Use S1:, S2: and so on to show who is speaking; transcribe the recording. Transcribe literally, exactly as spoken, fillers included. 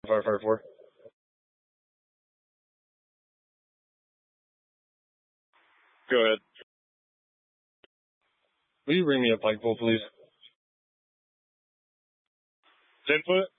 S1: Firefighter four.
S2: Go ahead.
S1: Will you bring me a pike pole, please?
S2: Ten foot?